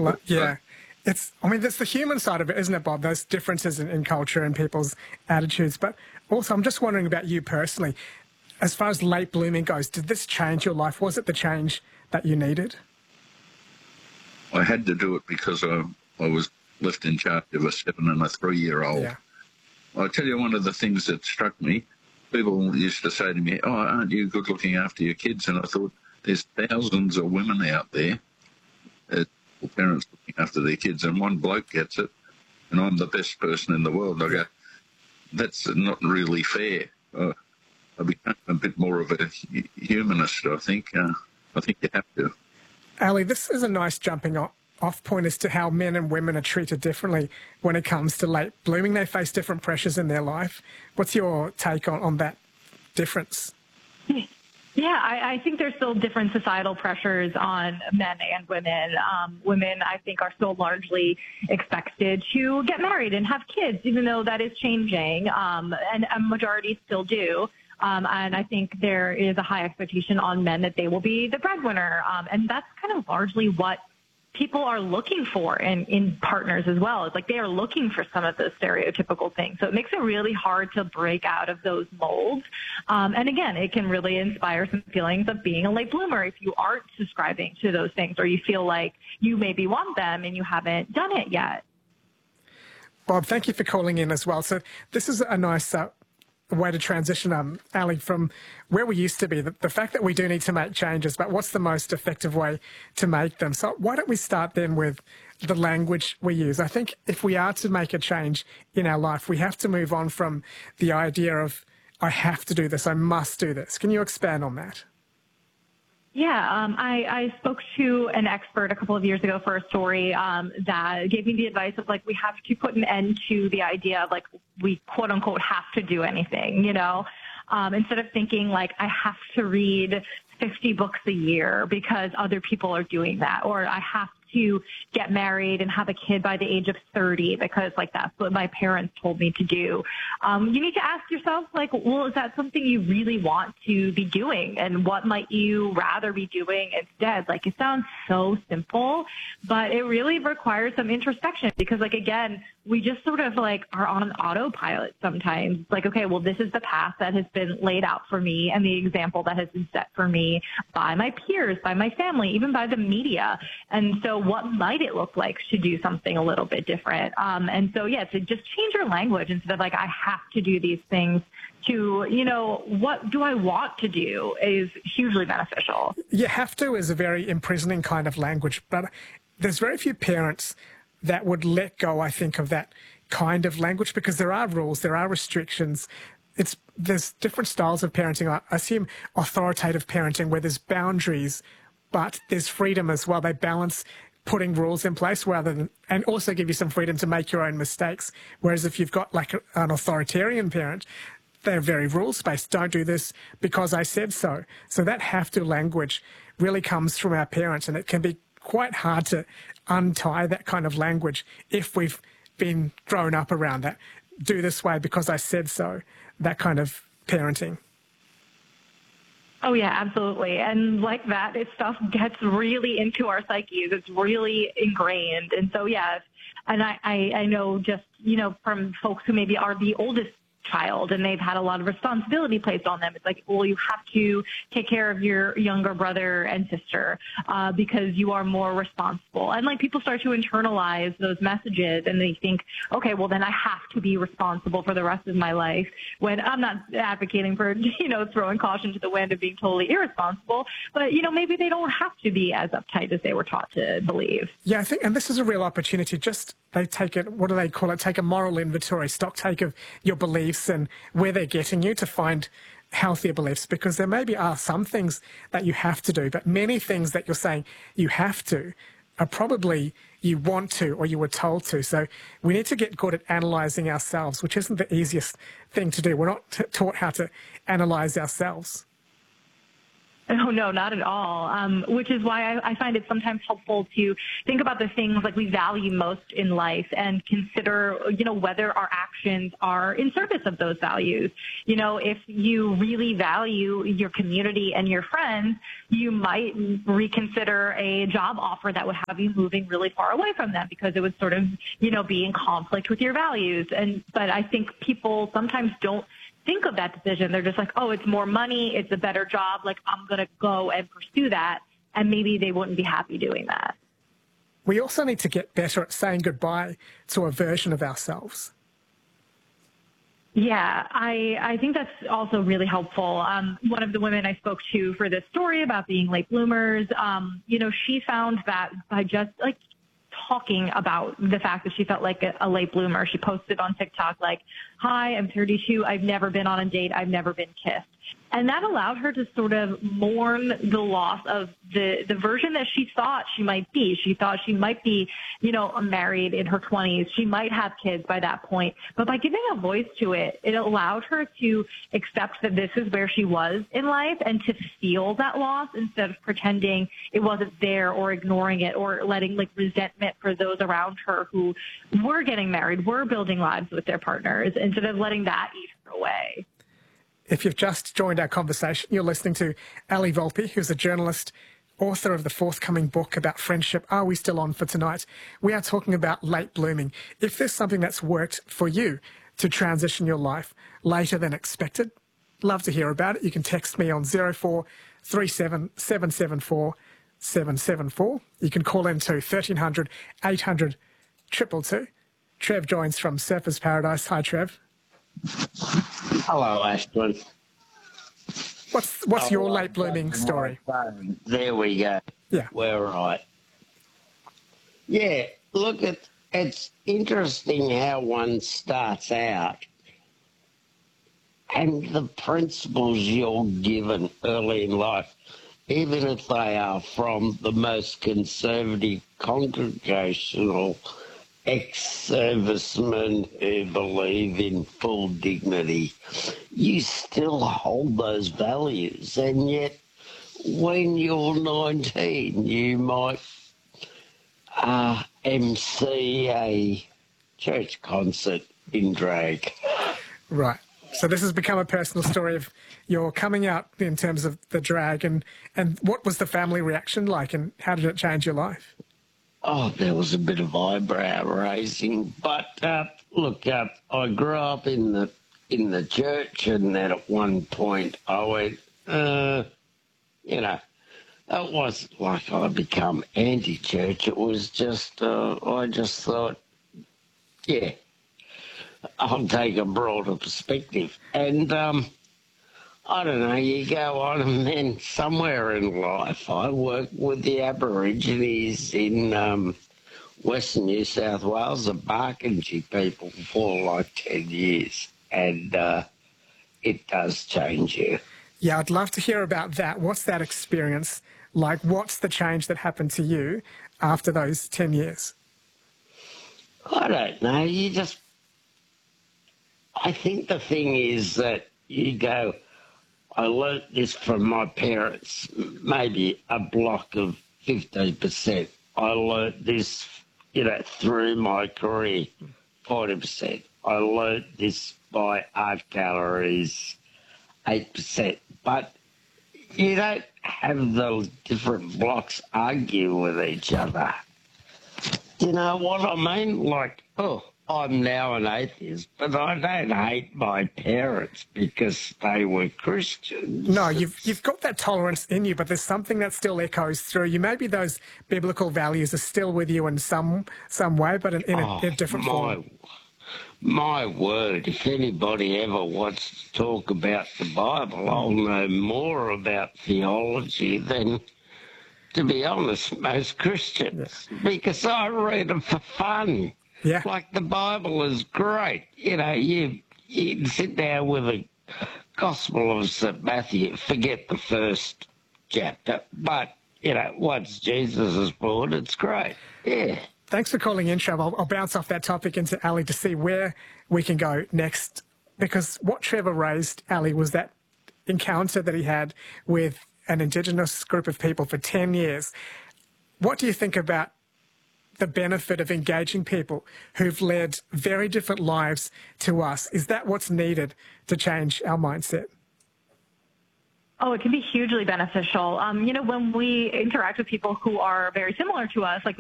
Yeah. I mean, that's the human side of it, isn't it, Bob? Those differences in culture and people's attitudes. But also, I'm just wondering about you personally. As far as late blooming goes, did this change your life? Was it the change that you needed? I had to do it because I was left in charge of a 7 and a 3-year-old. Yeah. I'll tell you one of the things that struck me. People used to say to me, "Oh, aren't you good looking after your kids?" And I thought, there's thousands of women out there, parents looking after their kids, and one bloke gets it, and I'm the best person in the world. I go, that's not really fair. I became a bit more of a humanist, I think. I think you have to. Ali, this is a nice jumping off point as to how men and women are treated differently when it comes to late blooming. They face different pressures in their life. What's your take on that difference? Yeah, I think there's still different societal pressures on men and women. Women, I think, are still largely expected to get married and have kids, even though that is changing, and a majority still do. And I think there is a high expectation on men that they will be the breadwinner. And that's kind of largely what people are looking for in partners as well. It's like they are looking for some of those stereotypical things. So it makes it really hard to break out of those molds. And again, it can really inspire some feelings of being a late bloomer if you aren't subscribing to those things, or you feel like you maybe want them and you haven't done it yet. Bob, thank you for calling in as well. So this is a nice way to transition, Ali, from where we used to be, the fact that we do need to make changes, but what's the most effective way to make them? So why don't we start then with the language we use? I think if we are to make a change in our life, we have to move on from the idea of, I have to do this, I must do this. Can you expand on that? Yeah, I spoke to an expert a couple of years ago for a story that gave me the advice of, like, we have to put an end to the idea of, like, we quote unquote have to do anything, you know, instead of thinking like I have to read 50 books a year because other people are doing that, or I have to get married and have a kid by the age of 30 because, like, that's what my parents told me to do. You need to ask yourself, like, well, is that something you really want to be doing? And what might you rather be doing instead? Like, it sounds so simple, but it really requires some introspection because, like, again, we just sort of, like, are on autopilot sometimes. Like, okay, well, this is the path that has been laid out for me and the example that has been set for me by my peers, by my family, even by the media. And so what might it look like to do something a little bit different? And so, yeah, to just change your language instead of, like, I have to do these things, to, you know, what do I want to do is hugely beneficial. You have to is a very imprisoning kind of language, but there's very few parents that would let go, I think, of that kind of language because there are rules, there are restrictions. There's different styles of parenting. I assume authoritative parenting where there's boundaries, but there's freedom as well. They balance putting rules in place rather than, and also give you some freedom to make your own mistakes. Whereas if you've got like an authoritarian parent, they're very rules-based. Don't do this because I said so. So that have to language really comes from our parents, and it can be quite hard to untie that kind of language if we've been grown up around that. Do this way because I said so, that kind of parenting. Oh, yeah, absolutely. And like that, stuff gets really into our psyches. It's really ingrained. And so, yeah, and I know just, you know, from folks who maybe are the oldest child and they've had a lot of responsibility placed on them. It's like, well, you have to take care of your younger brother and sister because you are more responsible. And, like, people start to internalize those messages and they think, okay, well, then I have to be responsible for the rest of my life, when I'm not advocating for, you know, throwing caution to the wind and being totally irresponsible. But, you know, maybe they don't have to be as uptight as they were taught to believe. Yeah, I think, and this is a real opportunity. Just, they take it, what do they call it? Take a moral inventory, stock take of your beliefs and where they're getting you to find healthier beliefs, because there maybe are some things that you have to do, but many things that you're saying you have to are probably you want to or you were told to. So we need to get good at analysing ourselves, which isn't the easiest thing to do. We're not taught how to analyse ourselves. Oh, no, not at all. Which is why I find it sometimes helpful to think about the things like we value most in life and consider, whether our actions are in service of those values. If you really value your community and your friends, you might reconsider a job offer that would have you moving really far away from them because it would sort of, be in conflict with your values. But I think people sometimes don't think of that decision. They're just like, oh, it's more money, it's a better job, like I'm going to go and pursue that. And maybe they wouldn't be happy doing that. We also need to get better at saying goodbye to a version of ourselves. Yeah, I think that's also really helpful. One of the women I spoke to for this story about being late bloomers, she found that by just talking about the fact that she felt like a late bloomer. She posted on TikTok like, hi, I'm 32. I've never been on a date. I've never been kissed. And that allowed her to sort of mourn the loss of the version that she thought she might be. She thought she might be, married in her 20s. She might have kids by that point. But by giving a voice to it, it allowed her to accept that this is where she was in life and to feel that loss instead of pretending it wasn't there or ignoring it or letting resentment for those around her who were getting married, were building lives with their partners, instead of letting that eat her away. If you've just joined our conversation, you're listening to Ali Volpe, who's a journalist, author of the forthcoming book about friendship, Are We Still On for Tonight? We are talking about late blooming. If there's something that's worked for you to transition your life later than expected, love to hear about it. You can text me on 0437 774 774. You can call into 1300 800 222. Trev joins from Surfers Paradise. Hi, Trev. Hello, Ashton. What's your late blooming story? There we go. Yeah. We're right. Yeah, look, it's interesting how one starts out and the principles you're given early in life, even if they are from the most conservative congregational ex-servicemen who believe in full dignity, you still hold those values. And yet, when you're 19, you might MC a church concert in drag. Right. So this has become a personal story of your coming out in terms of the drag. And what was the family reaction like, and how did it change your life? Oh, there was a bit of eyebrow raising, but look, I grew up in the church, and then at one point I went, it wasn't like I become anti-church. It was just, I just thought, yeah, I'll take a broader perspective, and I don't know, you go on, and then somewhere in life I worked with the Aborigines in Western New South Wales, the Barkindji people, for like 10 years. And it does change you. Yeah, I'd love to hear about that. What's that experience like? What's the change that happened to you after those 10 years? I don't know. I think the thing is that you go, I learnt this from my parents, maybe a block of 15%. I learnt this, through my career, 40%. I learnt this by art galleries, 8%. But you don't have the different blocks argue with each other. You know what I mean? Like, I'm now an atheist, but I don't hate my parents because they were Christians. No, you've got that tolerance in you, but there's something that still echoes through you. Maybe those biblical values are still with you in some way, but in a different form. My word, if anybody ever wants to talk about the Bible, I'll know more about theology than, to be honest, most Christians, because I read them for fun. Yeah. Like, the Bible is great. You sit down with the Gospel of St. Matthew, forget the first chapter, but, once Jesus is born, it's great. Yeah. Thanks for calling in, Trev. I'll bounce off that topic into Ali to see where we can go next, because what Trevor raised, Ali, was that encounter that he had with an Indigenous group of people for 10 years. What do you think about the benefit of engaging people who've led very different lives to us? Is that what's needed to change our mindset? Oh, it can be hugely beneficial. When we interact with people who are very similar to us, like